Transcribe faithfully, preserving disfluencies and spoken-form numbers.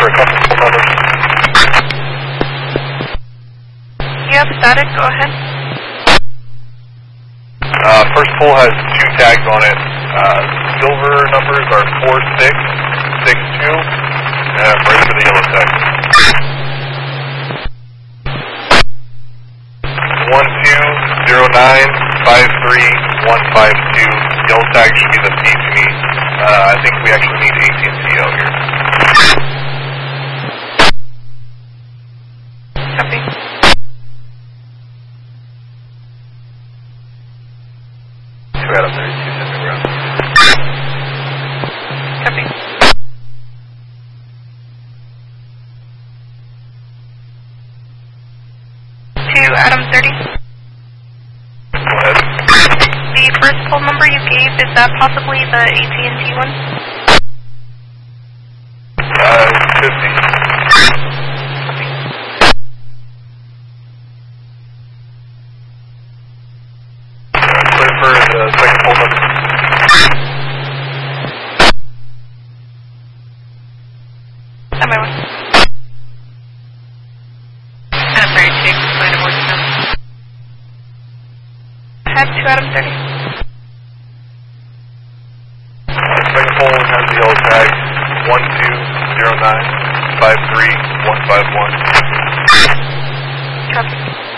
for a couple of numbers. You have static, go ahead. Uh, first pole has two tags on it. Uh, silver numbers are four six six two, and I'm ready for the yellow tag. one two zero nine five three one five two. Yellow tag should be the P to me. Uh, I think we actually need A T and T out here. Copy. Two out of thirty-two, sending ground. Copy. To Adam thirty. Go ahead. The first poll number you gave, is that possibly the A T and T one? Uh, could be. Clear for the second poll number. On my way. Adam thirty-two, line of order now. Head to Adam thirty. Second pole has the yellow tag one two zero nine five three one five one. Copy.